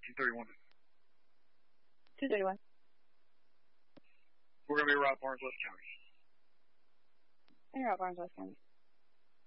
231. 231. We're going to be around Barnes West County. You're out Barnes West County.